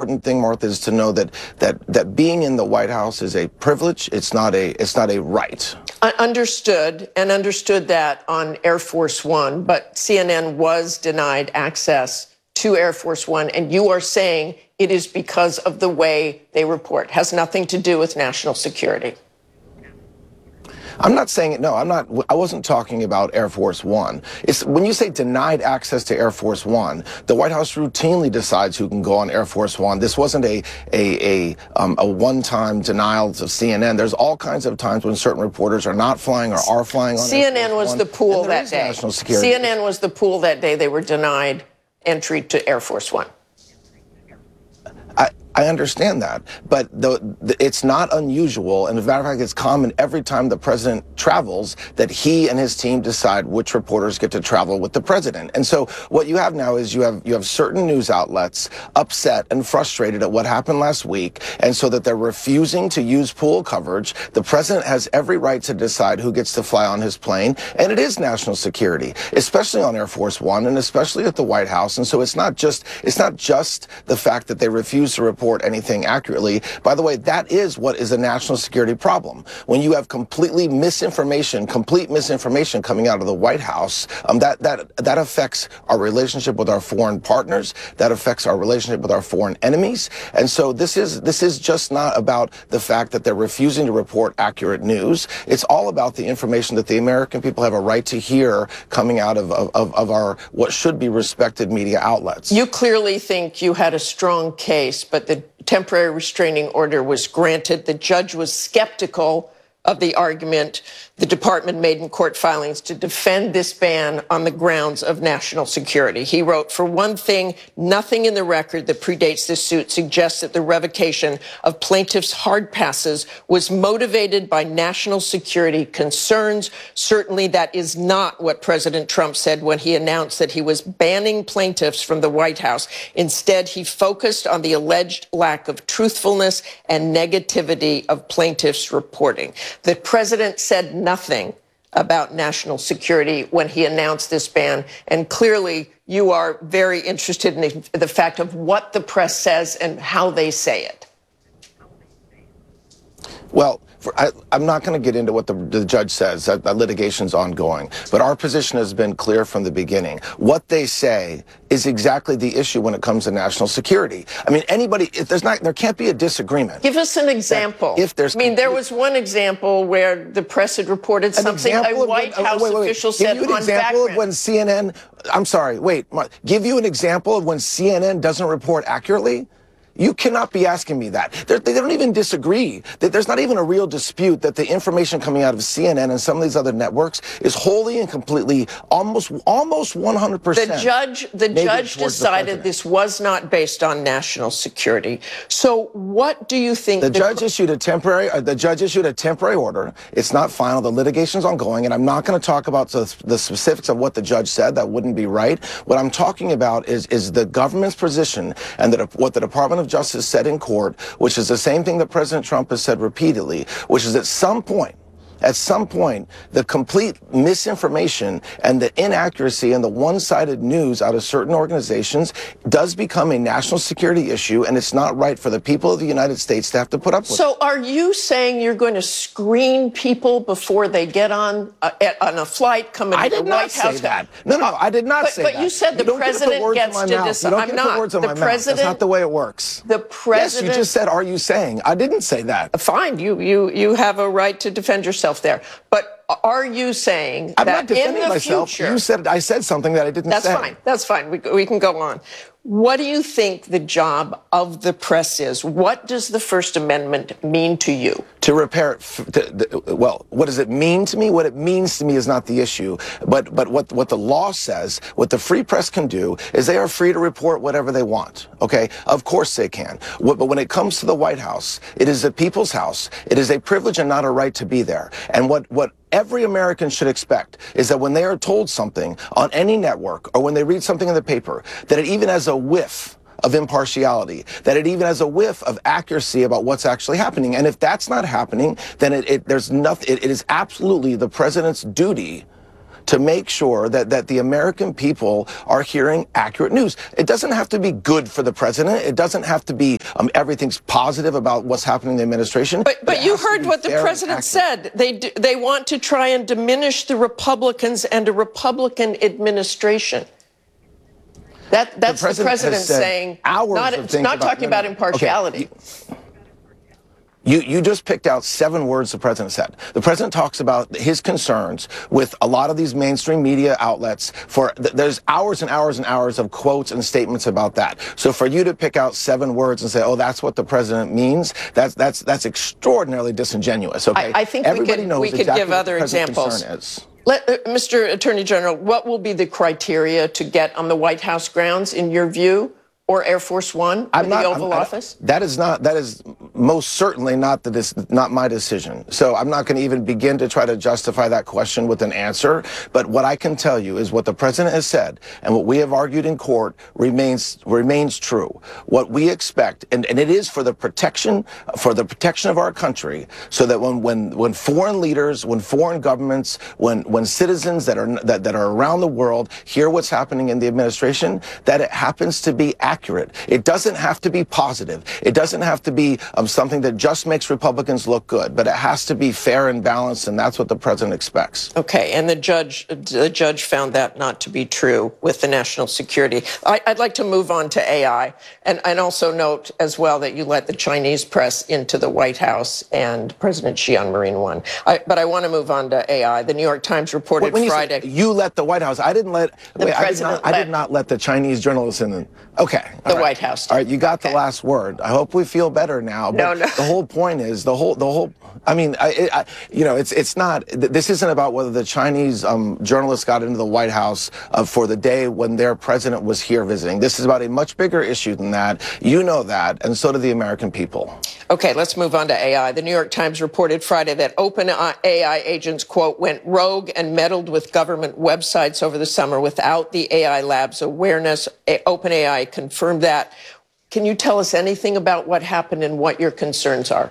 important thing, Martha, is to know that being in the White House is a privilege. It's not a right. Understood, and understood that on Air Force One, but CNN was denied access to Air Force One, and you are saying it is because of the way they report. Has nothing to do with national security. I'm not saying it. No, I wasn't talking about Air Force One. It's when you say denied access to Air Force One, the White House routinely decides who can go on Air Force One. This wasn't a one-time denial of CNN. There's all kinds of times when certain reporters are not flying or are flying on CNN was the pool that day. National security. CNN was the pool that day. They were denied entry to Air Force One. I understand that, but it's not unusual, and as a matter of fact, it's common every time the president travels that he and his team decide which reporters get to travel with the president. And so what you have now is you have certain news outlets upset and frustrated at what happened last week, and so that they're refusing to use pool coverage. The president has every right to decide who gets to fly on his plane, and it is national security, especially on Air Force One and especially at the White House. And so it's not just the fact that they refuse to report anything accurately. By the way, that is what is a national security problem. When you have complete misinformation coming out of the White House, that affects our relationship with our foreign partners. That affects our relationship with our foreign enemies. And so this is just not about the fact that they're refusing to report accurate news. It's all about the information that the American people have a right to hear coming out of our what should be respected media outlets. You clearly think you had a strong case, but the temporary restraining order was granted. The judge was skeptical of the argument the department made in court filings to defend this ban on the grounds of national security. He wrote, "For one thing, nothing in the record that predates this suit suggests that the revocation of plaintiffs' hard passes was motivated by national security concerns. Certainly that is not what President Trump said when he announced that he was banning plaintiffs from the White House. Instead, he focused on the alleged lack of truthfulness and negativity of plaintiffs' reporting." The president said nothing about national security when he announced this ban, and clearly you are very interested in the fact of what the press says and how they say it. Well, I'm not going to get into what the judge says. That litigation's ongoing. But our position has been clear from the beginning. What they say is exactly the issue when it comes to national security. I mean, there can't be a disagreement. Give us an example. There was one example where the press had reported something a White House official said on background. Give you an example of when CNN, I'm sorry, wait, give you an example of when CNN doesn't report accurately? You cannot be asking me that. They don't even disagree. There's not even a real dispute that the information coming out of CNN and some of these other networks is wholly and completely, almost 100%. The judge decided this was not based on national security. So what do you think? The judge issued a temporary order. It's not final. The litigation's ongoing, and I'm not going to talk about the specifics of what the judge said. That wouldn't be right. What I'm talking about is the government's position and what the Department of Justice said in court, which is the same thing that President Trump has said repeatedly, which is at some point, the complete misinformation and the inaccuracy and the one-sided news out of certain organizations does become a national security issue, and it's not right for the people of the United States to have to put up with it. So are you saying you're going to screen people before they get on a flight coming to the White House? I did not say that. No, I did not say that. But you said the president gets to decide. I'm not. That's not the way it works. The president. Yes, you just said, "Are you saying?" I didn't say that. Fine. You have a right to defend yourself there. But are you saying that in the future... I said something that I didn't say. That's fine. We can go on. What do you think the job of the press is? What does the First Amendment mean to you? To repair, well, what does it mean to me? What it means to me is not the issue. But what the law says, what the free press can do, is they are free to report whatever they want, okay? Of course they can. But when it comes to the White House, it is the people's house. It is a privilege and not a right to be there. And what every American should expect is that when they are told something on any network or when they read something in the paper, that it even has a whiff of impartiality, that it even has a whiff of accuracy about what's actually happening. And if that's not happening, then it is absolutely the president's duty to make sure that the American people are hearing accurate news. It doesn't have to be good for the president. It doesn't have to be everything's positive about what's happening in the administration. But you heard what the president said. They want to try and diminish the Republicans and a Republican administration. That's the president saying, not talking about impartiality. Okay. You just picked out 7 words the president said. The president talks about his concerns with a lot of these mainstream media outlets. There's hours and hours and hours of quotes and statements about that. So for you to pick out 7 words and say, "Oh, that's what the president means," that's extraordinarily disingenuous. Okay, I think we could give other examples. Mr. Attorney General, what will be the criteria to get on the White House grounds, in your view, or Air Force One, or the Oval Office? That is most certainly not my decision. So I'm not going to even begin to try to justify that question with an answer. But what I can tell you is what the president has said and what we have argued in court remains true. What we expect, and it is for the protection of our country, so that when foreign leaders, when foreign governments, when citizens that are around the world hear what's happening in the administration, that it happens to be accurate. It doesn't have to be positive. It doesn't have to be something that just makes Republicans look good, but it has to be fair and balanced, and that's what the president expects. Okay, and the judge found that not to be true with the national security. I'd like to move on to AI, and also note as well that you let the Chinese press into the White House and President Xi on Marine One. But I want to move on to AI. The New York Times reported Friday. You let the White House. I did not let the Chinese journalists in. Okay. The White House. All right, you got the last word. I hope we feel better now. But no. The whole point is the whole. I mean, it's not. This isn't about whether the Chinese journalists got into the White House for the day when their president was here visiting. This is about a much bigger issue than that. You know that, and so do the American people. Okay, let's move on to AI. The New York Times reported Friday that OpenAI agents, quote, went rogue and meddled with government websites over the summer without the AI lab's awareness. OpenAI confirmed that. Can you tell us anything about what happened and what your concerns are?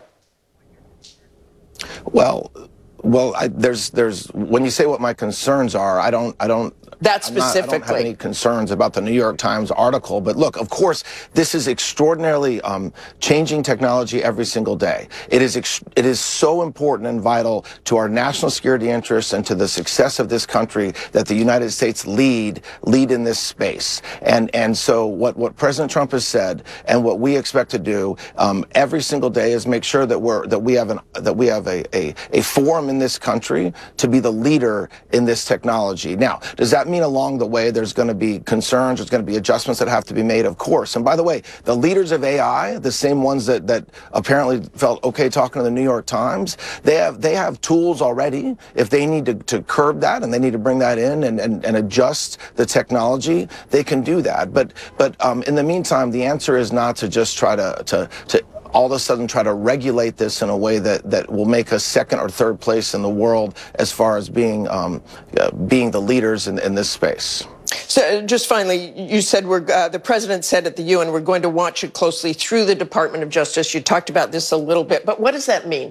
Well, there's when you say what my concerns are, I don't have any concerns about the New York Times article. But look, of course, this is extraordinarily changing technology every single day. It is so important and vital to our national security interests and to the success of this country that the United States lead in this space. And so what President Trump has said and what we expect to do every single day is make sure that we have a forum in this country to be the leader in this technology. Now, does that mean along the way there's going to be concerns, there's going to be adjustments that have to be made? Of course. And by the way, the leaders of AI, the same ones that apparently felt okay talking to the New York Times, they have tools already. If they need to curb that and they need to bring that in and adjust the technology, they can do that. But in the meantime, the answer is not to just try to all of a sudden try to regulate this in a way that will make us second or third place in the world as far as being the leaders in this space. So just finally, you said the president said at the UN, we're going to watch it closely through the Department of Justice. You talked about this a little bit, but what does that mean?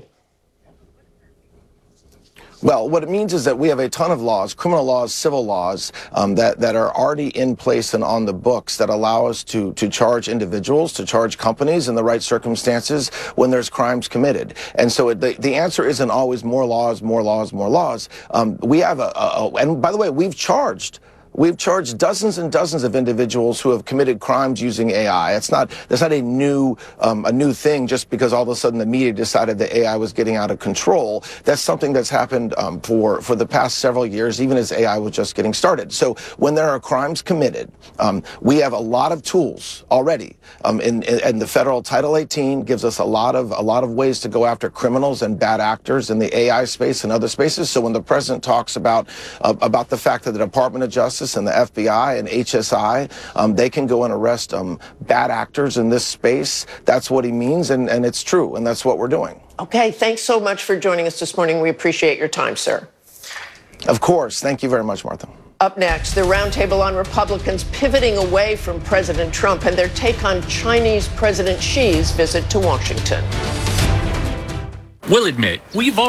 Well, what it means is that we have a ton of laws, criminal laws, civil laws, that are already in place and on the books that allow us to charge individuals, to charge companies in the right circumstances when there's crimes committed. And so the answer isn't always more laws, more laws, more laws. We have and by the way, we've charged dozens and dozens of individuals who have committed crimes using AI. That's not a new thing just because all of a sudden the media decided that AI was getting out of control. That's something that's happened for the past several years, even as AI was just getting started. So when there are crimes committed, we have a lot of tools already. And the federal Title 18 gives us a lot of ways to go after criminals and bad actors in the AI space and other spaces. So when the president talks about the fact that the Department of Justice and the FBI and HSI, they can go and arrest bad actors in this space. That's what he means, and it's true, and that's what we're doing. Okay, thanks so much for joining us this morning. We appreciate your time, sir. Of course. Thank you very much, Martha. Up next, the roundtable on Republicans pivoting away from President Trump and their take on Chinese President Xi's visit to Washington. We'll admit, we've already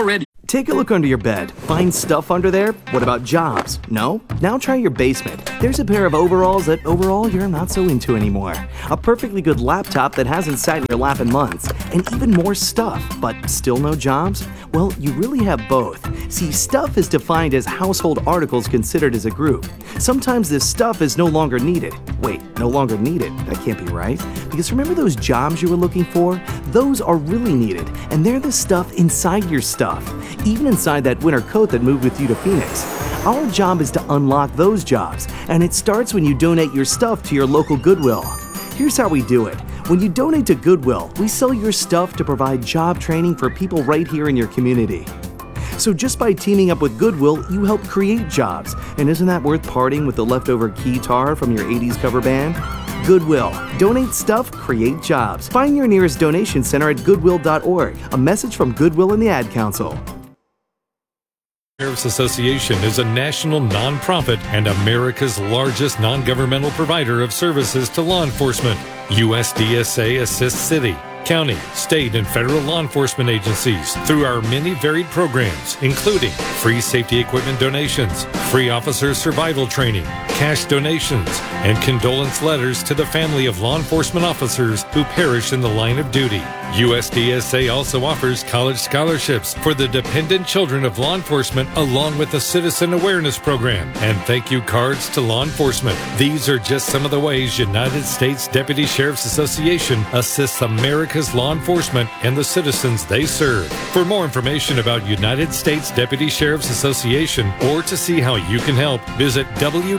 Take a look under your bed. Find stuff under there? What about jobs? No? Now try your basement. There's a pair of overalls that overall you're not so into anymore. A perfectly good laptop that hasn't sat in your lap in months. And even more stuff, but still no jobs? Well, you really have both. See, stuff is defined as household articles considered as a group. Sometimes this stuff is no longer needed. Wait, no longer needed? That can't be right. Because remember those jobs you were looking for? Those are really needed, and they're the stuff inside your stuff. Even inside that winter coat that moved with you to Phoenix. Our job is to unlock those jobs, and it starts when you donate your stuff to your local Goodwill. Here's how we do it. When you donate to Goodwill, we sell your stuff to provide job training for people right here in your community. So just by teaming up with Goodwill, you help create jobs. And isn't that worth parting with the leftover keytar from your 80s cover band? Goodwill. Donate stuff, create jobs. Find your nearest donation center at goodwill.org. A message from Goodwill and the Ad Council. Sheriff's Association is a national nonprofit and America's largest non-governmental provider of services to law enforcement. USDSA assists city, county, state, and federal law enforcement agencies through our many varied programs, including free safety equipment donations, free officer survival training, cash donations, and condolence letters to the family of law enforcement officers who perish in the line of duty. USDSA also offers college scholarships for the dependent children of law enforcement, along with a citizen awareness program and thank you cards to law enforcement. These are just some of the ways United States Deputy Sheriff's Association assists America's law enforcement and the citizens they serve. For more information about United States Deputy Sheriff's Association or to see how you can help, visit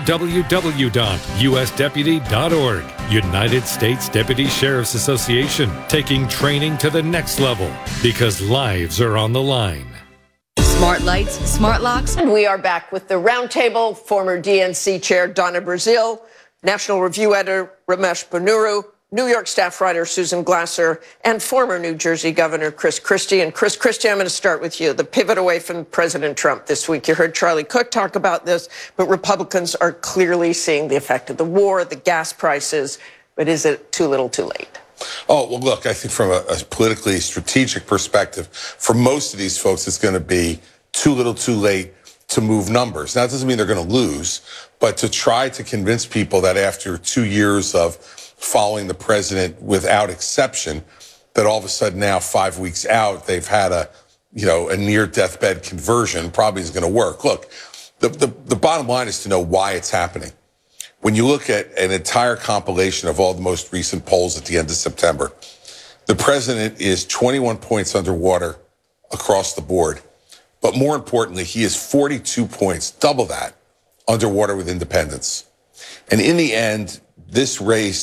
www.usdeputy.org. United States Deputy Sheriff's Association, taking training to the next level because lives are on the line. Smart lights, smart locks. And we are back with the roundtable. Former DNC Chair Donna Brazile, National Review editor Ramesh Ponnuru, New York staff writer Susan Glasser, and former New Jersey Governor Chris Christie. And Chris Christie, I'm going to start with you. The pivot away from President Trump this week. You heard Charlie Cook talk about this, but Republicans are clearly seeing the effect of the war, the gas prices. But is it too little too late? Oh, well, look, I think from a politically strategic perspective, for most of these folks, it's going to be too little too late to move numbers. Now, it doesn't mean they're going to lose, but to try to convince people that after 2 years of following the president without exception, that all of a sudden now 5 weeks out, they've had a near deathbed conversion probably is going to work. Look, the bottom line is to know why it's happening. When you look at an entire compilation of all the most recent polls at the end of September, the president is 21 points underwater across the board. But more importantly, he is 42 points, double that, underwater with independents. And in the end, these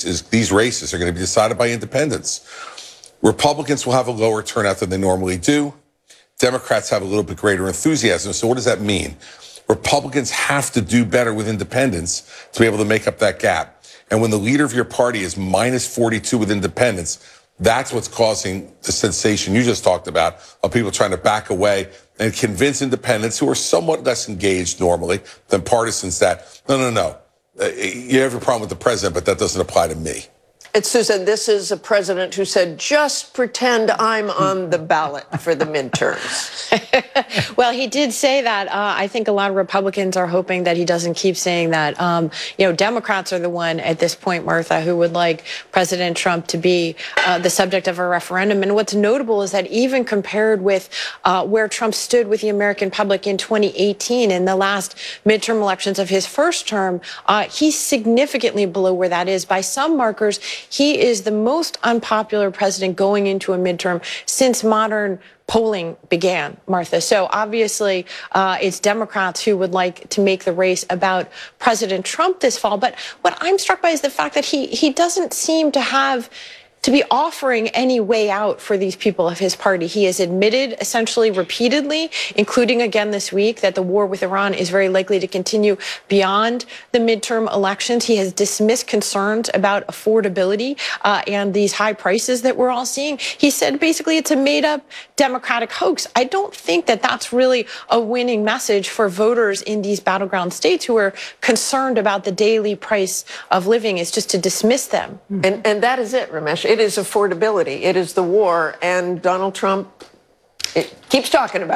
races are going to be decided by independents. Republicans will have a lower turnout than they normally do. Democrats have a little bit greater enthusiasm. So what does that mean? Republicans have to do better with independents to be able to make up that gap. And when the leader of your party is minus 42 with independents, that's what's causing the sensation you just talked about of people trying to back away and convince independents who are somewhat less engaged normally than partisans that, no. You have a problem with the president, but that doesn't apply to me. And Susan, this is a president who said, just pretend I'm on the ballot for the midterms. Well, he did say that. I think a lot of Republicans are hoping that he doesn't keep saying that. Democrats are the one at this point, Martha, who would like President Trump to be the subject of a referendum. And what's notable is that even compared with where Trump stood with the American public in 2018, in the last midterm elections of his first term, he's significantly below where that is. By some markers, he is the most unpopular president going into a midterm since modern polling began, Martha. So obviously, it's Democrats who would like to make the race about President Trump this fall. But what I'm struck by is the fact that he doesn't seem to be offering any way out for these people of his party. He has admitted essentially repeatedly, including again this week, that the war with Iran is very likely to continue beyond the midterm elections. He has dismissed concerns about affordability and these high prices that we're all seeing. He said basically it's a made-up Democratic hoax. I don't think that that's really a winning message for voters in these battleground states who are concerned about the daily price of living, is just to dismiss them. And that is it, Ramesh. It is affordability. It is the war. And Donald Trump keeps talking about it.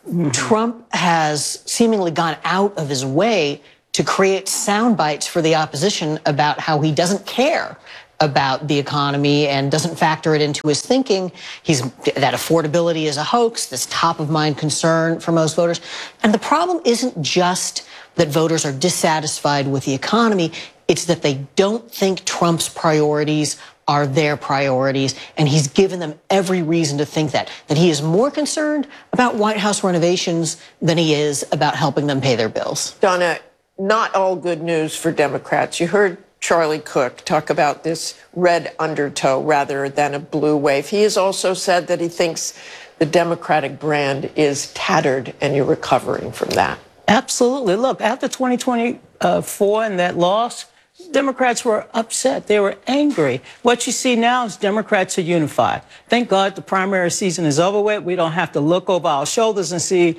Trump has seemingly gone out of his way to create sound bites for the opposition about how he doesn't care about the economy and doesn't factor it into his thinking. That affordability is a hoax, this top of mind concern for most voters. And the problem isn't just that voters are dissatisfied with the economy, it's that they don't think Trump's priorities are their priorities, and he's given them every reason to think that he is more concerned about White House renovations than he is about helping them pay their bills. Donna, not all good news for Democrats. You heard Charlie Cook talk about this red undertow rather than a blue wave. He has also said that he thinks the Democratic brand is tattered and you're recovering from that. Absolutely. Look, after 2024 and that loss, Democrats were upset. They were angry. What you see now is Democrats are unified. Thank God the primary season is over with. We don't have to look over our shoulders and see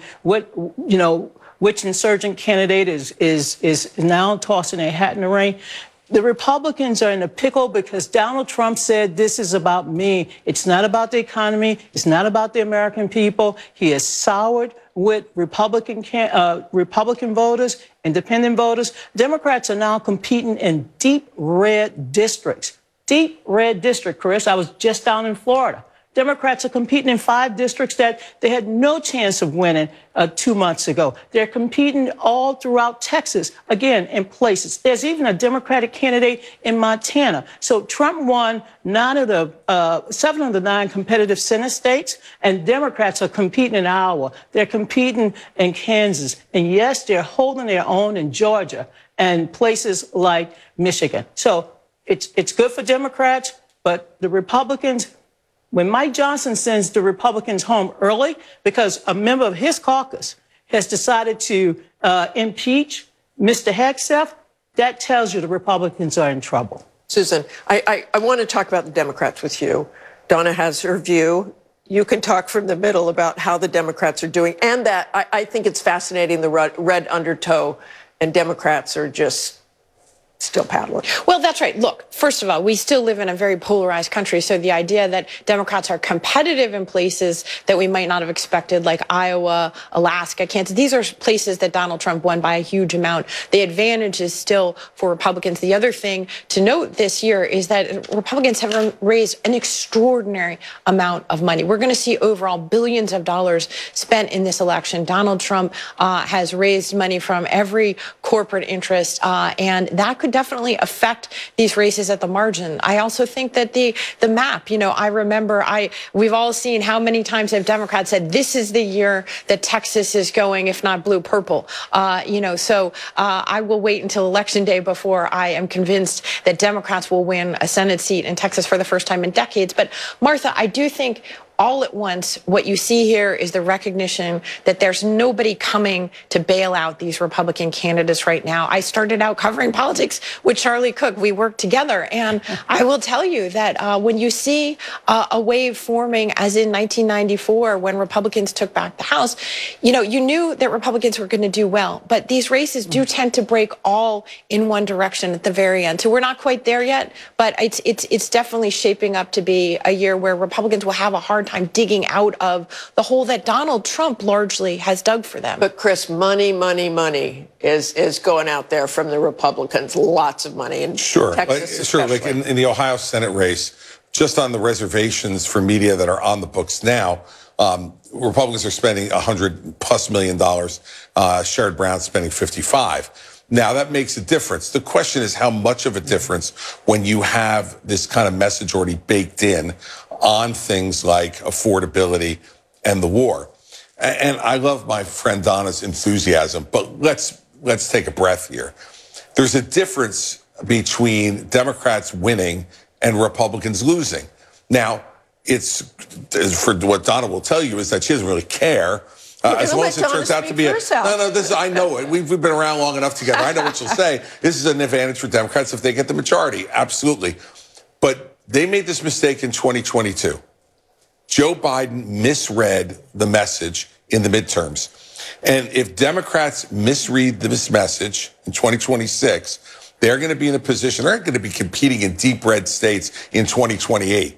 which insurgent candidate is now tossing a hat in the ring. The Republicans are in a pickle because Donald Trump said, this is about me. It's not about the economy. It's not about the American people. He has soured with Republican voters, independent voters. Democrats are now competing in deep red districts. Deep red district, Chris. I was just down in Florida. Democrats are competing in 5 districts that they had no chance of winning 2 months ago. They're competing all throughout Texas, again, in places. There's even a Democratic candidate in Montana. So Trump won 7 of the 9 competitive Senate states, and Democrats are competing in Iowa. They're competing in Kansas. And yes, they're holding their own in Georgia and places like Michigan. So it's good for Democrats, but the Republicans, when Mike Johnson sends the Republicans home early because a member of his caucus has decided to impeach Mr. Hegseth, that tells you the Republicans are in trouble. Susan, I want to talk about the Democrats with you. Donna has her view. You can talk from the middle about how the Democrats are doing, and that I think it's fascinating, the red undertow, and Democrats are just still paddling. Well, that's right. Look, first of all, we still live in a very polarized country. So the idea that Democrats are competitive in places that we might not have expected, like Iowa, Alaska, Kansas, these are places that Donald Trump won by a huge amount. The advantage is still for Republicans. The other thing to note this year is that Republicans have raised an extraordinary amount of money. We're going to see overall billions of dollars spent in this election. Donald Trump has raised money from every corporate interest, and that could definitely affect these races at the margin. I also think that the map, I remember we've all seen how many times have Democrats said this is the year that Texas is going, if not blue, purple. So I will wait until Election Day before I am convinced that Democrats will win a Senate seat in Texas for the first time in decades. But Martha, I do think all at once, what you see here is the recognition that there's nobody coming to bail out these Republican candidates right now. I started out covering politics with Charlie Cook. We worked together. And I will tell you that when you see a wave forming, as in 1994, when Republicans took back the House, you knew that Republicans were going to do well. But these races do tend to break all in one direction at the very end. So we're not quite there yet, but it's definitely shaping up to be a year where Republicans will have a hard time digging out of the hole that Donald Trump largely has dug for them. But Chris, money is going out there from the Republicans. Lots of money. And sure. Texas Like in the Ohio Senate race, just on the reservations for media that are on the books now, Republicans are spending $100+ million. Sherrod Brown spending $55. Now, that makes a difference. The question is how much of a difference when you have this kind of message already baked in on things like affordability and the war. And I love my friend Donna's enthusiasm, but let's take a breath here. There's a difference between Democrats winning and Republicans losing. Now, it's for what Donna will tell you is that she doesn't really care. As long as it turns out to be I know it. We've been around long enough together. I know what she'll say. This is an advantage for Democrats if they get the majority. Absolutely. But they made this mistake in 2022. Joe Biden misread the message in the midterms. And if Democrats misread this message in 2026, they're going to be in a position, they're going to be competing in deep red states in 2028.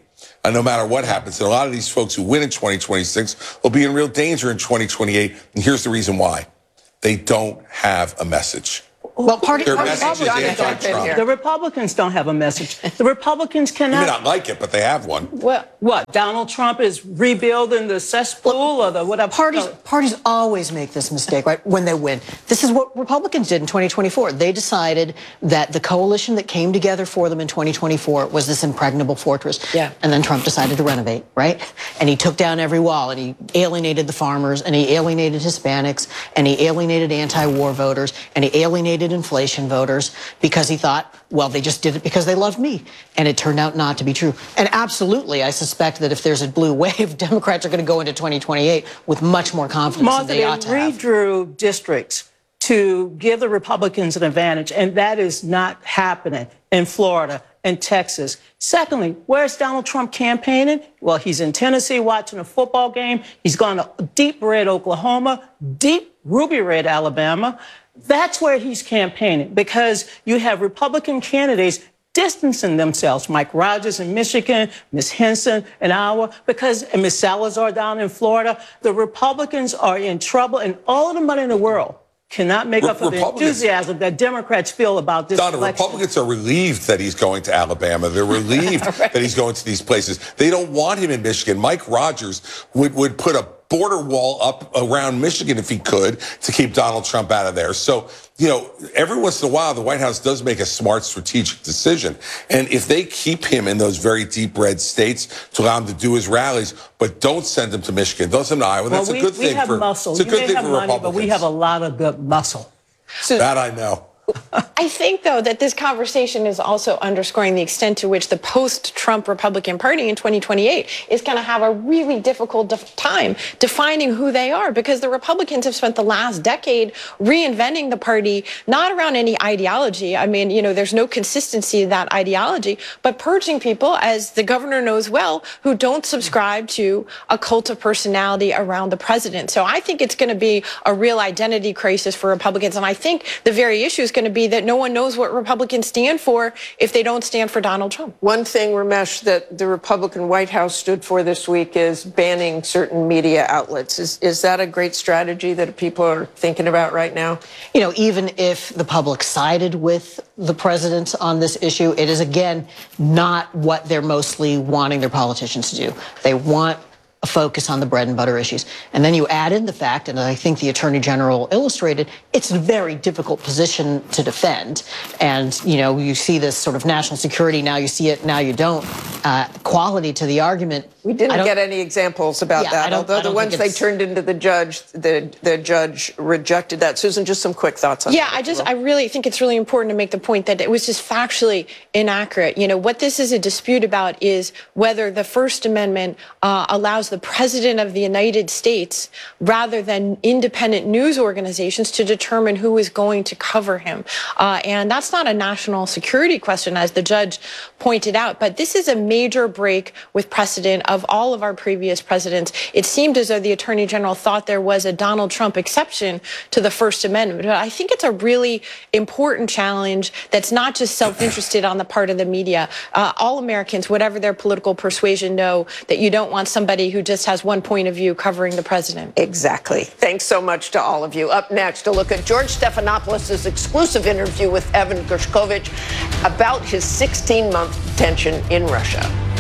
no matter what happens. And a lot of these folks who win in 2026 will be in real danger in 2028. And here's the reason why. They don't have a message. Well, Their message is anti-Trump. The Republicans don't have a message. The Republicans You cannot. may not like it, but they have one. What? Donald Trump is rebuilding the cesspool or the whatever? Parties always make this mistake, right? When they win. This is what Republicans did in 2024. They decided that the coalition that came together for them in 2024 was this impregnable fortress. Yeah. And then Trump decided to renovate, right? And he took down every wall, and he alienated the farmers, and he alienated Hispanics, and he alienated anti-war voters, and he alienated inflation voters because he thought, well, they just did it because they loved me. And it turned out not to be true. And absolutely, I suspect that if there's a blue wave, Democrats are going to go into 2028 with much more confidence Martha, than they ought to have. redrew districts to give the Republicans an advantage, and that is not happening in Florida and Texas. Secondly, where's Donald Trump campaigning? Well, he's in Tennessee watching a football game. He's gone to deep red Oklahoma, deep ruby red Alabama. That's where he's campaigning, because you have Republican candidates distancing themselves. Mike Rogers in Michigan, Ms. Henson in Iowa, and Ms. Salazar down in Florida. The Republicans are in trouble, and all of the money in the world cannot make up for the enthusiasm that Democrats feel about this election. Republicans are relieved that he's going to Alabama. They're relieved that he's going to these places. They don't want him in Michigan. Mike Rogers would put a border wall up around Michigan if he could to keep Donald Trump out of there. So, every once in a while, the White House does make a smart strategic decision. And if they keep him in those very deep red states to allow him to do his rallies, but don't send him to Michigan, don't send him to Iowa, that's a good thing. We have muscle. It's a good thing for Republicans. But we have a lot of good muscle. That I know. I think, though, that this conversation is also underscoring the extent to which the post-Trump Republican Party in 2028 is going to have a really difficult time defining who they are, because the Republicans have spent the last decade reinventing the party, not around any ideology. I mean, there's no consistency in that ideology, but purging people, as the governor knows well, who don't subscribe to a cult of personality around the president. So I think it's going to be a real identity crisis for Republicans. And I think the very issue is going to be that no one knows what Republicans stand for if they don't stand for Donald Trump. One thing, Ramesh, that the Republican White House stood for this week is banning certain media outlets. Is that a great strategy that people are thinking about right now? Even if the public sided with the president on this issue, it is, again, not what they're mostly wanting their politicians to do. They want a focus on the bread and butter issues. And then you add in the fact, and I think the Attorney General illustrated, it's a very difficult position to defend. And, you see this sort of national security, now you see it, now you don't, quality to the argument. We didn't get any examples about that, although the ones they turned into the judge, the judge rejected that. Susan, just some quick thoughts on that. I really think it's really important to make the point that it was just factually inaccurate. What this is a dispute about is whether the First Amendment allows the President of the United States, rather than independent news organizations, to determine who is going to cover him. And that's not a national security question, as the judge pointed out, but this is a major break with precedent of all of our previous presidents. It seemed as though the Attorney General thought there was a Donald Trump exception to the First Amendment. But I think it's a really important challenge that's not just self-interested on the part of the media. All Americans, whatever their political persuasion, know that you don't want somebody who just has one point of view covering the president. Exactly. Thanks so much to all of you. Up next, a look at George Stephanopoulos' exclusive interview with Evan Gershkovich about his 16-month detention in Russia.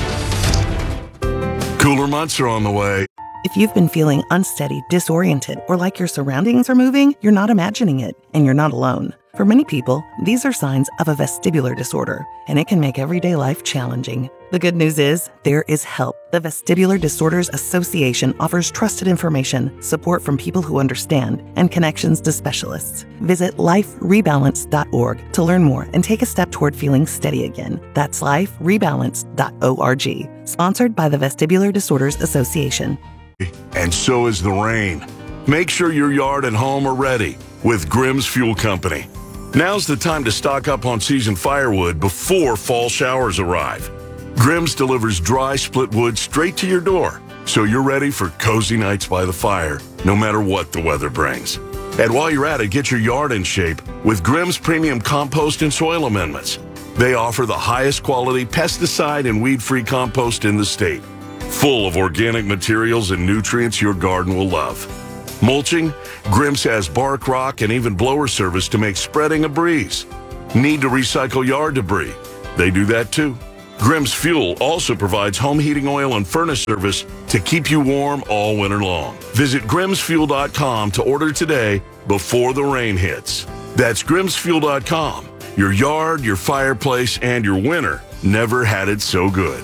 Cooler months are on the way. If you've been feeling unsteady, disoriented, or like your surroundings are moving, you're not imagining it, and you're not alone. For many people, these are signs of a vestibular disorder, and it can make everyday life challenging. The good news is, there is help. The Vestibular Disorders Association offers trusted information, support from people who understand, and connections to specialists. Visit liferebalance.org to learn more and take a step toward feeling steady again. That's liferebalance.org. Sponsored by the Vestibular Disorders Association. And so is the rain. Make sure your yard and home are ready with Grimm's Fuel Company. Now's the time to stock up on seasoned firewood before fall showers arrive. Grimm's delivers dry split wood straight to your door, so you're ready for cozy nights by the fire, no matter what the weather brings. And while you're at it, get your yard in shape with Grimm's premium compost and soil amendments. They offer the highest quality pesticide and weed-free compost in the state, full of organic materials and nutrients your garden will love. Mulching? Grimm's has bark, rock, and even blower service to make spreading a breeze. Need to recycle yard debris? They do that too. Grimm's Fuel also provides home heating oil and furnace service to keep you warm all winter long. Visit GrimmsFuel.com to order today before the rain hits. That's GrimmsFuel.com. Your yard, your fireplace, and your winter never had it so good.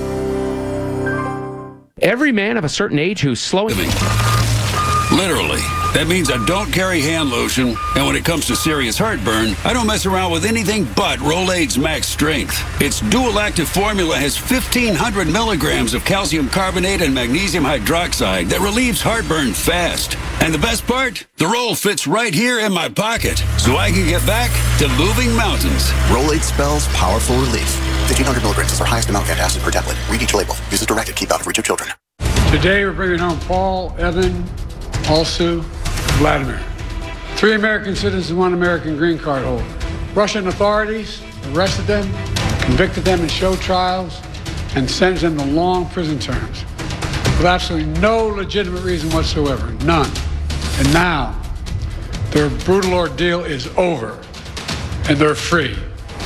Every man of a certain age who's slowing... Literally. That means I don't carry hand lotion, and when it comes to serious heartburn, I don't mess around with anything but Rolaids Max Strength. Its dual-active formula has 1,500 milligrams of calcium carbonate and magnesium hydroxide that relieves heartburn fast. And the best part? The roll fits right here in my pocket, so I can get back to moving mountains. Rolaids spells powerful relief. 1,500 milligrams is our highest amount of antacid per tablet. Read each label. Use as directed. Keep out of reach of children. Today we're bringing home Paul, Evan, Alsu, Vladimir. 3 American citizens and 1 American green card holder. Russian authorities arrested them, convicted them in show trials, and sentenced them to long prison terms with absolutely no legitimate reason whatsoever. None. And now, their brutal ordeal is over, and they're free.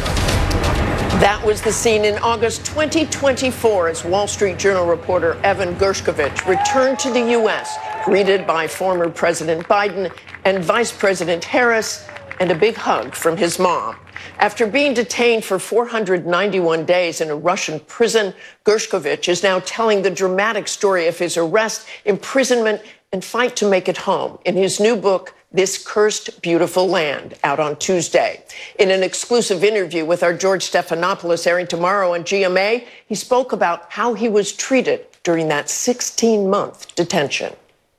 That was the scene in August 2024 as Wall Street Journal reporter Evan Gershkovich returned to the U.S., greeted by former President Biden and Vice President Harris, and a big hug from his mom. After being detained for 491 days in a Russian prison, Gershkovich is now telling the dramatic story of his arrest, imprisonment, and fight to make it home in his new book, This Cursed Beautiful Land, out on Tuesday. In an exclusive interview with our George Stephanopoulos airing tomorrow on GMA, he spoke about how he was treated during that 16-month detention.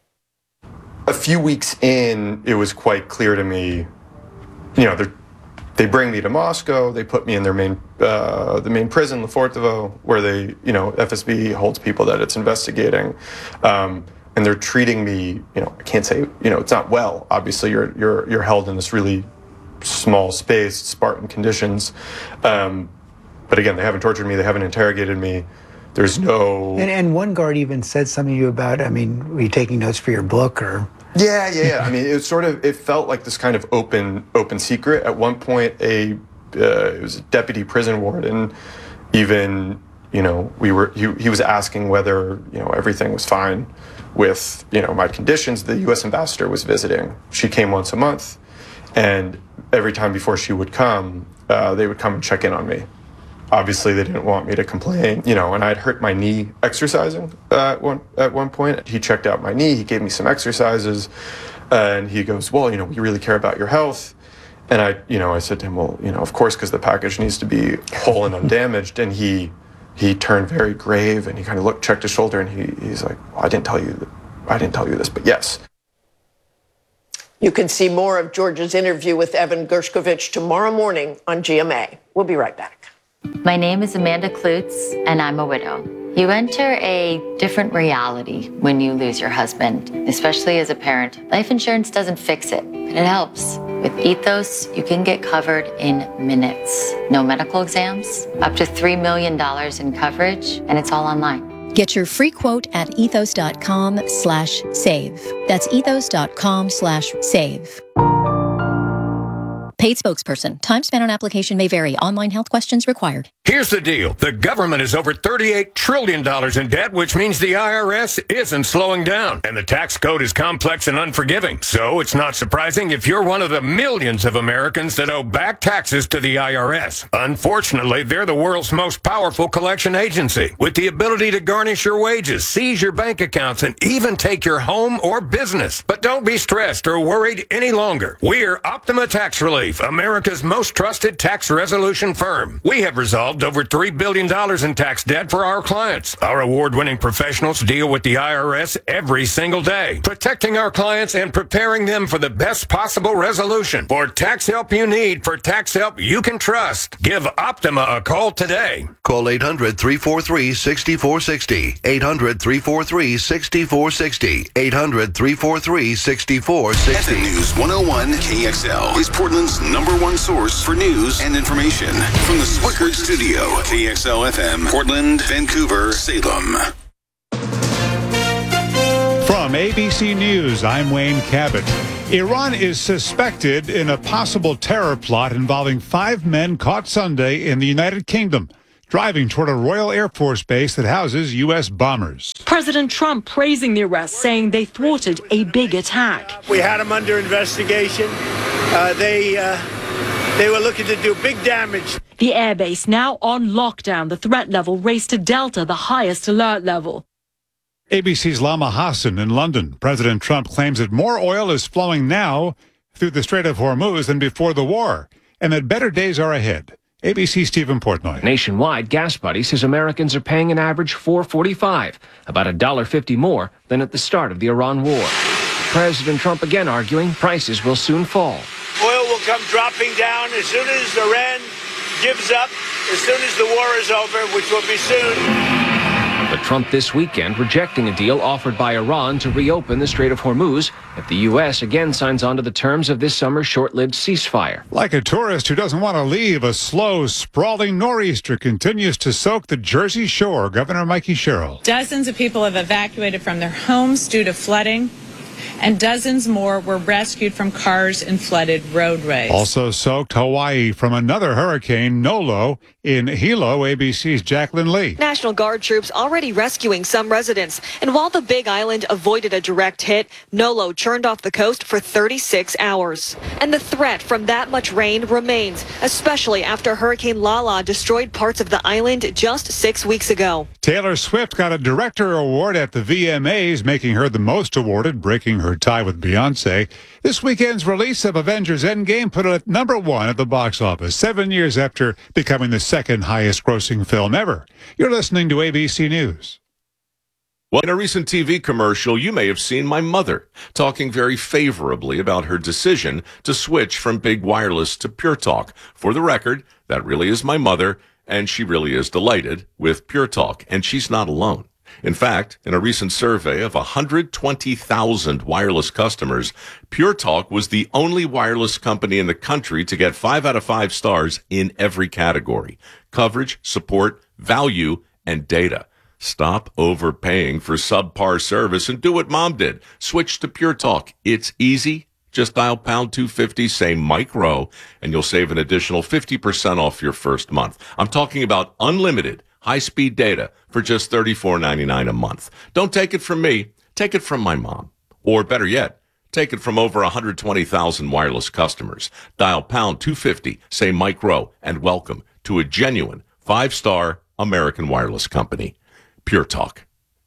A few weeks in, it was quite clear to me, you know, they bring me to Moscow, they put me in their the main prison, Lefortovo, where they, you know, FSB holds people that it's investigating. And they're treating me, you know, I can't say, you know, it's not well. Obviously, you're held in this really small space, Spartan conditions. But again, they haven't tortured me, they haven't interrogated me. There's no... And one guard even said something to you about, I mean, were you taking notes for your book or... Yeah. I mean, it was sort of, it felt like this kind of open secret. At one point, it was a deputy prison warden, even, you know, he was asking whether, you know, everything was fine with, you know, my conditions. The U.S. ambassador was visiting. She came once a month, and every time before she would come, they would come and check in on me. Obviously, they didn't want me to complain, you know, and I'd hurt my knee exercising at one point. He checked out my knee, he gave me some exercises, and he goes, well, you know, we really care about your health. And I said to him, well, you know, of course, because the package needs to be whole and undamaged. And he turned very grave, and he kind of checked his shoulder, and he's like, well, I didn't tell you this, but yes. You can see more of George's interview with Evan Gershkovich tomorrow morning on GMA. We'll be right back. My name is Amanda Klutz, and I'm a widow. You enter a different reality when you lose your husband, especially as a parent. Life insurance doesn't fix it, but it helps. With Ethos, you can get covered in minutes. No medical exams, up to $3 million in coverage, and it's all online. Get your free quote at ethos.com/save. That's ethos.com/save. Paid spokesperson. Time spent on application may vary. Online health questions required. Here's the deal. The government is over $38 trillion in debt, which means the IRS isn't slowing down. And the tax code is complex and unforgiving. So it's not surprising if you're one of the millions of Americans that owe back taxes to the IRS. Unfortunately, they're the world's most powerful collection agency, with the ability to garnish your wages, seize your bank accounts, and even take your home or business. But don't be stressed or worried any longer. We're Optima Tax Relief, America's most trusted tax resolution firm. We have resolved over $3 billion in tax debt for our clients. Our award-winning professionals deal with the IRS every single day, protecting our clients and preparing them for the best possible resolution. For tax help you need, for tax help you can trust, give Optima a call today. Call 800-343-6460. 800-343-6460. 800-343-6460. FM News 101 KXL is Portland's #1 source for news and information. From the Swickard Studio, KXL FM, Portland, Vancouver, Salem. From ABC News, I'm Wayne Cabot. Iran is suspected in a possible terror plot involving 5 men caught Sunday in the United Kingdom, driving toward a Royal Air Force base that houses U.S. bombers. President Trump praising the arrest, saying they thwarted a big attack. We had them under investigation. They were looking to do big damage. The airbase now on lockdown. The threat level raised to Delta, the highest alert level. ABC's Lama Hassan in London. President Trump claims that more oil is flowing now through the Strait of Hormuz than before the war, and that better days are ahead. ABC's Stephen Portnoy. Nationwide, Gas Buddy says Americans are paying an average $4.45, about $1.50 more than at the start of the Iran war. President Trump again arguing prices will soon fall. Oil will come dropping down as soon as Iran gives up, as soon as the war is over, which will be soon. But Trump this weekend rejecting a deal offered by Iran to reopen the Strait of Hormuz if the U.S. again signs on to the terms of this summer's short-lived ceasefire. Like a tourist who doesn't want to leave, a slow, sprawling nor'easter continues to soak the Jersey Shore. Governor Mikey Sherrill. Dozens of people have evacuated from their homes due to flooding, and dozens more were rescued from cars in flooded roadways. Also soaked Hawaii from another hurricane, Nolo, in Hilo. ABC's Jacqueline Lee. National Guard troops already rescuing some residents. And while the Big Island avoided a direct hit, Nolo churned off the coast for 36 hours. And the threat from that much rain remains, especially after Hurricane Lala destroyed parts of the island just 6 weeks ago. Taylor Swift got a Director Award at the VMAs, making her the most awarded, breaking her tie with Beyonce. This weekend's release of Avengers Endgame put it at #1 at the box office, 7 years after becoming the second highest grossing film ever. You're listening to ABC News. Well, in a recent TV commercial, you may have seen my mother talking very favorably about her decision to switch from big wireless to Pure Talk. For the record, that really is my mother, and she really is delighted with Pure Talk, and she's not alone. In fact, in a recent survey of 120,000 wireless customers, Pure Talk was the only wireless company in the country to get 5 out of 5 stars in every category: coverage, support, value, and data. Stop overpaying for subpar service and do what Mom did. Switch to Pure Talk. It's easy. Just dial pound 250, say Mike Rowe, and you'll save an additional 50% off your first month. I'm talking about unlimited high-speed data for just $34.99 a month. Don't take it from me. Take it from my mom. Or better yet, take it from over 120,000 wireless customers. Dial pound 250, say Mike Rowe, and welcome to a genuine 5-star American wireless company. Pure Talk.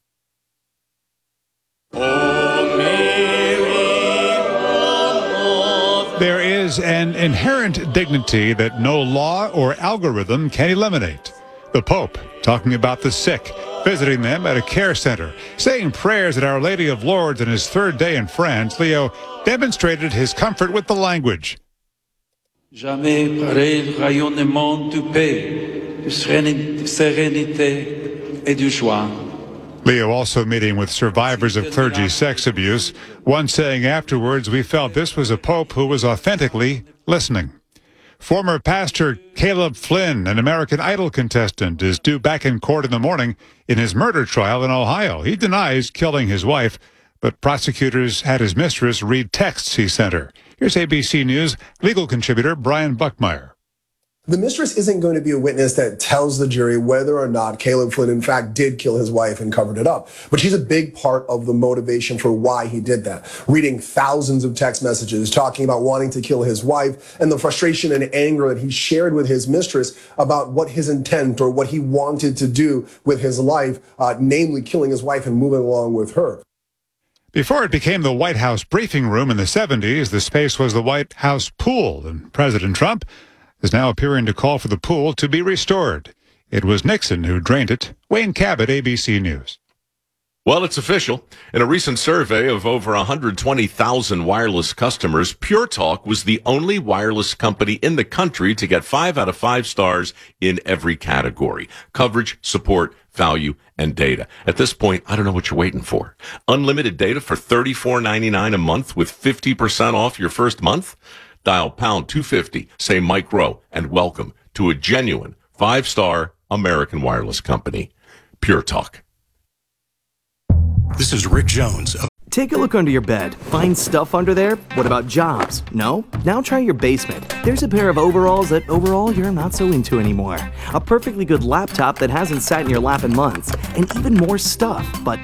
There is an inherent dignity that no law or algorithm can eliminate. The Pope talking about the sick, visiting them at a care center, saying prayers at Our Lady of Lourdes on his 3rd day in France. Leo demonstrated his comfort with the language. Jamais pareil rayonnement de paix, de sérénité et de joie. Leo also meeting with survivors of clergy sex abuse, one saying afterwards, "We felt this was a pope who was authentically listening." Former pastor Caleb Flynn, an American Idol contestant, is due back in court in the morning in his murder trial in Ohio. He denies killing his wife, but prosecutors had his mistress read texts he sent her. Here's ABC News legal contributor Brian Buckmeyer. The mistress isn't going to be a witness that tells the jury whether or not Caleb Flynn, in fact, did kill his wife and covered it up. But she's a big part of the motivation for why he did that. Reading thousands of text messages, talking about wanting to kill his wife, and the frustration and anger that he shared with his mistress about what his intent or what he wanted to do with his life, namely killing his wife and moving along with her. Before it became the White House briefing room in the 70s, the space was the White House pool, and President Trump is now appearing to call for the pool to be restored. It was Nixon who drained it. Wayne Cabot, ABC News. Well, it's official. In a recent survey of over 120,000 wireless customers, Pure Talk was the only wireless company in the country to get 5 out of 5 stars in every category: coverage, support, value, and data. At this point, I don't know what you're waiting for. Unlimited data for $34.99 a month with 50% off your first month? Dial pound 250, say Mike Rowe, and welcome to a genuine 5-star American wireless company. Pure Talk. This is Rick Jones. Take a look under your bed. Find stuff under there? What about jobs? No? Now try your basement. There's a pair of overalls that overall you're not so into anymore. A perfectly good laptop that hasn't sat in your lap in months. And even more stuff, but